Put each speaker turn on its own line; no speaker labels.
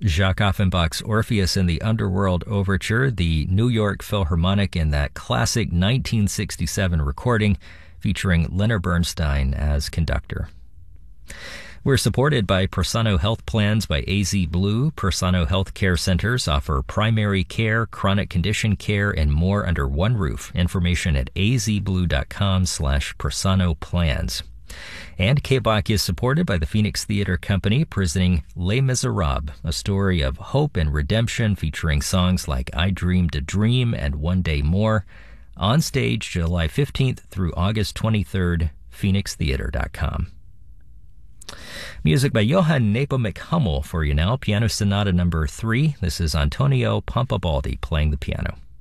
Jacques Offenbach's Orpheus in the Underworld Overture, the New York Philharmonic in that classic 1967 recording featuring Leonard Bernstein as conductor. We're supported by Persano Health Plans by AZ Blue. Persano Health Care Centers offer primary care, chronic condition care, and more under one roof. Information at azblue.com/Persano Plans. And KBOC is supported by the Phoenix Theater Company, presenting Les Miserables, a story of hope and redemption featuring songs like I Dreamed a Dream and One Day More. On stage July 15th through August 23rd, phoenixtheater.com. Music by Johann Nepomuk Hummel for you now, Piano Sonata No. 3. This is Antonio Pampabaldi playing the piano.